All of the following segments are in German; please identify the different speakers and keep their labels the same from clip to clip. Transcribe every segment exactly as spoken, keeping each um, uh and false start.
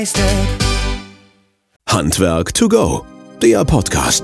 Speaker 1: Handwerk to go, der Podcast.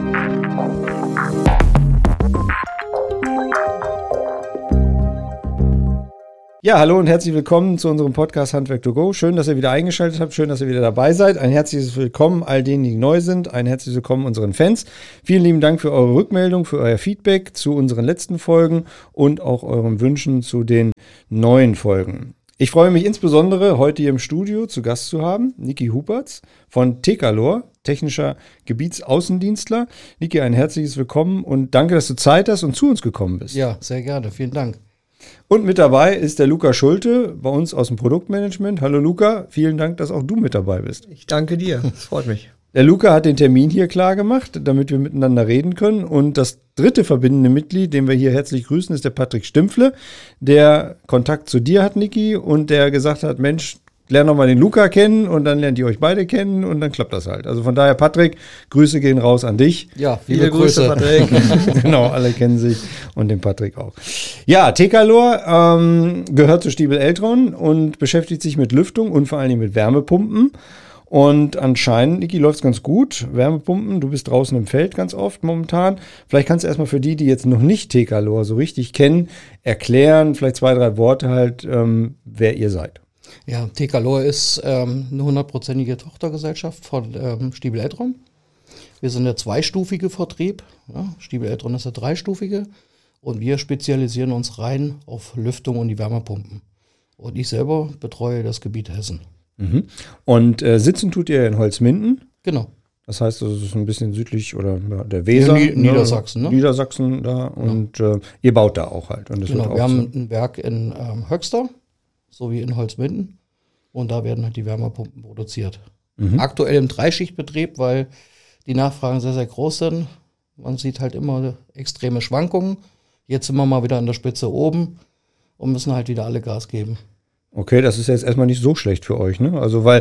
Speaker 2: Ja, hallo und herzlich willkommen zu unserem Podcast Handwerk to go. Schön, dass ihr wieder eingeschaltet habt, schön, dass ihr wieder dabei seid. Ein herzliches Willkommen all denen, die neu sind. Ein herzliches Willkommen unseren Fans. Vielen lieben Dank für eure Rückmeldung, für euer Feedback zu unseren letzten Folgen und auch euren Wünschen zu den neuen Folgen. Ich freue mich insbesondere, heute hier im Studio zu Gast zu haben, Niki Hupertz von Tekalor, technischer Gebietsaußendienstler. Niki, ein herzliches Willkommen und danke, dass du Zeit hast und zu uns gekommen bist.
Speaker 3: Ja, sehr gerne. Vielen Dank.
Speaker 2: Und mit dabei ist der Luca Schulte, bei uns aus dem Produktmanagement. Hallo Luca, vielen Dank, dass auch du mit dabei bist.
Speaker 4: Ich danke dir, das freut mich.
Speaker 2: Der Luca hat den Termin hier klar gemacht, damit wir miteinander reden können. Und das dritte verbindende Mitglied, den wir hier herzlich grüßen, ist der Patrick Stimpfle, der Kontakt zu dir hat, Niki, und der gesagt hat, Mensch, lern doch mal den Luca kennen und dann lernt ihr euch beide kennen und dann klappt das halt. Also von daher, Patrick, Grüße gehen raus an dich.
Speaker 3: Ja, viele, viele Grüße, Grüße,
Speaker 2: Patrick. Genau, alle kennen sich und den Patrick auch. Ja, Tekalor ähm, gehört zu Stiebel Eltron und beschäftigt sich mit Lüftung und vor allen Dingen mit Wärmepumpen. Und anscheinend, Niki, läuft es ganz gut. Wärmepumpen, du bist draußen im Feld ganz oft momentan. Vielleicht kannst du erstmal für die, die jetzt noch nicht Tekalor so richtig kennen, erklären, vielleicht zwei, drei Worte halt, ähm, wer ihr seid.
Speaker 3: Ja, Tekalor ist ähm, eine hundertprozentige Tochtergesellschaft von ähm, Stiebel Eltron. Wir sind der zweistufige Vertrieb. Ja, Stiebel Eltron ist der dreistufige. Und wir spezialisieren uns rein auf Lüftung und die Wärmepumpen. Und ich selber betreue das Gebiet Hessen.
Speaker 2: Mhm. Und äh, sitzen tut ihr in Holzminden?
Speaker 3: Genau.
Speaker 2: Das heißt, das ist ein bisschen südlich oder ja, der Weser.
Speaker 3: Ja, Niedersachsen,
Speaker 2: ne? Niedersachsen da. Und ja. äh, ihr baut da auch halt. Und das
Speaker 3: genau,
Speaker 2: wird auch
Speaker 3: wir haben
Speaker 2: so.
Speaker 3: ein Werk in ähm, Höxter, sowie in Holzminden. Und da werden halt die Wärmepumpen produziert. Mhm. Aktuell im Dreischichtbetrieb, weil die Nachfragen sehr, sehr groß sind. Man sieht halt immer extreme Schwankungen. Jetzt sind wir mal wieder an der Spitze oben und müssen halt wieder alle Gas geben.
Speaker 2: Okay, das ist jetzt erstmal nicht so schlecht für euch, ne? Also weil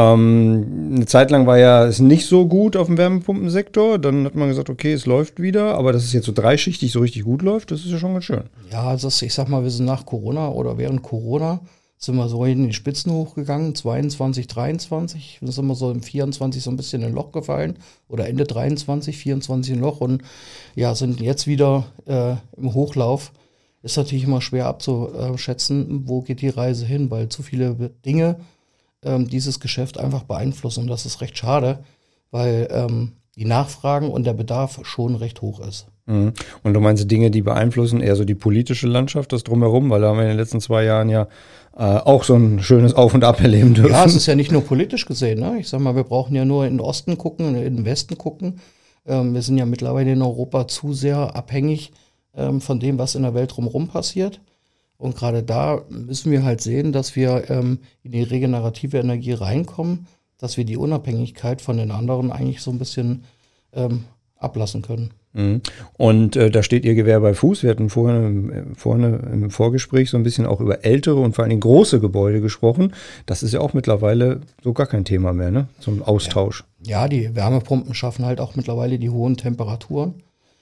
Speaker 2: ähm, eine Zeit lang war ja es nicht so gut auf dem Wärmepumpensektor. Dann hat man gesagt, okay, es läuft wieder. Aber dass es jetzt so dreischichtig so richtig gut läuft, das ist ja schon ganz schön.
Speaker 3: Ja, also ich sag mal, wir sind nach Corona oder während Corona sind wir so in die Spitzen hochgegangen, zweiundzwanzig, dreiundzwanzig. Dann sind wir so im vierundzwanzig so ein bisschen in ein Loch gefallen oder Ende dreiundzwanzig, vierundzwanzig ein Loch und ja, sind jetzt wieder äh, im Hochlauf. Ist natürlich immer schwer abzuschätzen, wo geht die Reise hin, weil zu viele Dinge ähm, dieses Geschäft einfach beeinflussen. Und das ist recht schade, weil ähm, die Nachfragen und der Bedarf schon recht hoch ist.
Speaker 2: Mhm. Und du meinst Dinge, die beeinflussen eher so die politische Landschaft, das Drumherum, weil da haben wir in den letzten zwei Jahren ja äh, auch so ein schönes Auf und Ab erleben dürfen.
Speaker 3: Ja, es ist ja nicht nur politisch gesehen. Ne? Ich sag mal, wir brauchen ja nur in den Osten gucken, in den Westen gucken. Ähm, wir sind ja mittlerweile in Europa zu sehr abhängig von dem, was in der Welt drumherum passiert. Und gerade da müssen wir halt sehen, dass wir ähm, in die regenerative Energie reinkommen, dass wir die Unabhängigkeit von den anderen eigentlich so ein bisschen ähm, ablassen können.
Speaker 2: Mhm. Und äh, da steht ihr Gewehr bei Fuß. Wir hatten vorhin, vorhin im Vorgespräch so ein bisschen auch über ältere und vor allen Dingen große Gebäude gesprochen. Das ist ja auch mittlerweile so gar kein Thema mehr, ne? Zum Austausch.
Speaker 3: Ja, ja, die Wärmepumpen schaffen halt auch mittlerweile die hohen Temperaturen.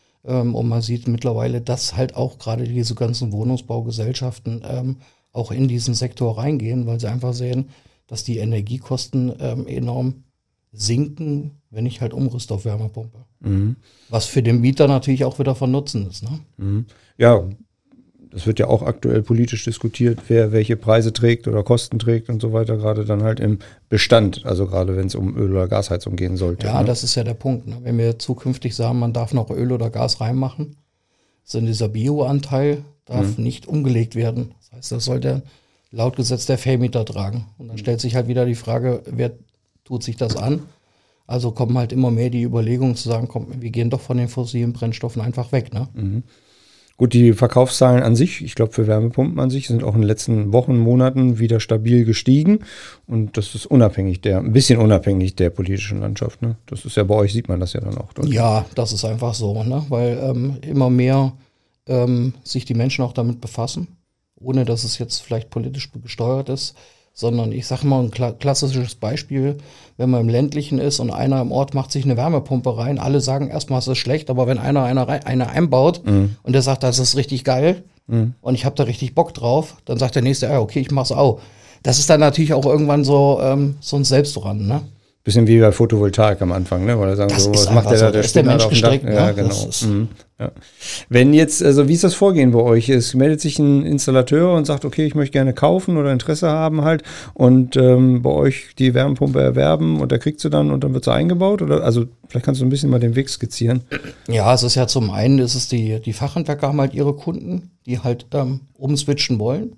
Speaker 3: Und man sieht mittlerweile, dass halt auch gerade diese ganzen Wohnungsbaugesellschaften ähm, auch in diesen Sektor reingehen, weil sie einfach sehen, dass die Energiekosten ähm, enorm sinken, wenn ich halt umrüste auf Wärmepumpe. Mhm. Was für den Mieter natürlich auch wieder von Nutzen ist. Ne?
Speaker 2: Mhm. Ja, das wird ja auch aktuell politisch diskutiert, wer welche Preise trägt oder Kosten trägt und so weiter, gerade dann halt im Bestand, also gerade wenn es um Öl- oder Gasheizung gehen sollte.
Speaker 3: Ja,
Speaker 2: ne?
Speaker 3: Das ist ja der Punkt. Ne? Wenn wir zukünftig sagen, man darf noch Öl oder Gas reinmachen, so dieser Bioanteil darf mhm. nicht umgelegt werden. Das heißt, das sollte laut Gesetz der Vermieter tragen. Und dann stellt sich halt wieder die Frage, wer tut sich das an? Also kommen halt immer mehr die Überlegungen zu sagen, komm, wir gehen doch von den fossilen Brennstoffen einfach weg. Ne?
Speaker 2: Mhm. Gut, die Verkaufszahlen an sich, ich glaube für Wärmepumpen an sich, sind auch in den letzten Wochen, Monaten wieder stabil gestiegen. Und das ist unabhängig der, ein bisschen unabhängig der politischen Landschaft. Ne? Das ist ja bei euch, sieht man das ja dann auch. Deutlich.
Speaker 3: Ja, das ist einfach so, ne? Weil ähm, immer mehr ähm, sich die Menschen auch damit befassen, ohne dass es jetzt vielleicht politisch gesteuert ist. Sondern ich sage mal ein kla- klassisches Beispiel, wenn man im Ländlichen ist und einer im Ort macht sich eine Wärmepumpe rein, alle sagen erstmal, es ist schlecht, aber wenn einer eine, eine einbaut mhm. und der sagt, das ist richtig geil mhm. und ich habe da richtig Bock drauf, dann sagt der Nächste, ja okay, ich mach's auch. das ist dann natürlich auch irgendwann so, ähm, so ein Selbstrennen, ne?
Speaker 2: Bisschen wie bei Photovoltaik am Anfang, ne? Oder sagen
Speaker 3: Das
Speaker 2: so,
Speaker 3: ist
Speaker 2: was macht der
Speaker 3: einfach
Speaker 2: da,
Speaker 3: so.
Speaker 2: der
Speaker 3: Da ist der
Speaker 2: Spinner
Speaker 3: Mensch
Speaker 2: auf dem Dach?
Speaker 3: gestrickt, ne?
Speaker 2: Ja, genau.
Speaker 3: Das ist-
Speaker 2: Mhm. Ja. Wenn jetzt, also wie ist das Vorgehen bei euch? Es meldet sich ein Installateur und sagt, okay, ich möchte gerne kaufen oder Interesse haben halt und ähm, bei euch die Wärmepumpe erwerben und da kriegst du dann und dann wird sie eingebaut? Oder also vielleicht kannst du ein bisschen mal den Weg skizzieren.
Speaker 3: Ja, es ist ja zum einen, ist es die, die Fachhandwerker haben halt ihre Kunden, die halt ähm, umswitchen wollen.